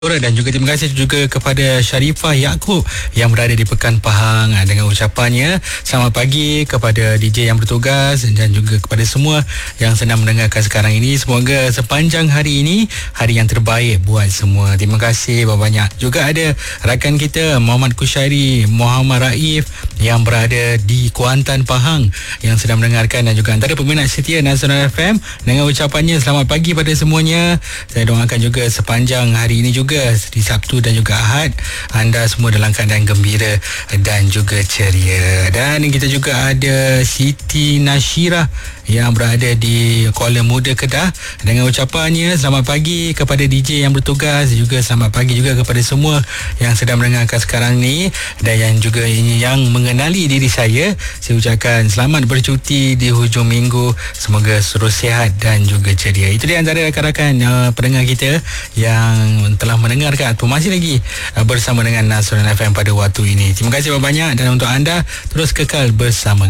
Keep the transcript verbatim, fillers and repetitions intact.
Dan juga terima kasih juga kepada Sharifah Yaakob yang berada di Pekan Pahang dengan ucapannya selamat pagi kepada D J yang bertugas dan juga kepada semua yang sedang mendengarkan sekarang ini. Semoga sepanjang hari ini hari yang terbaik buat semua. Terima kasih banyak. Juga ada rakan kita Muhammad Kushairi, Muhammad Raif yang berada di Kuantan Pahang yang sedang mendengarkan, dan juga antara peminat setia Nasional F M dengan ucapannya selamat pagi pada semuanya. Saya doakan juga sepanjang hari ini juga di Sabtu dan juga Ahad anda semua dalam keadaan gembira dan juga ceria. Dan kita juga ada Siti Nashirah yang berada di Kuala Muda, Kedah dengan ucapannya selamat pagi kepada D J yang bertugas, juga selamat pagi juga kepada semua yang sedang mendengarkan sekarang ni, dan yang juga yang mengenali diri saya. Saya ucapkan selamat bercuti di hujung minggu, semoga terus sihat dan juga ceria. Itu dia antara rakan-rakan uh, pendengar kita yang telah mendengarkan atau masih lagi uh, bersama dengan Nasional F M pada waktu ini. Terima kasih banyak, dan untuk anda terus kekal bersama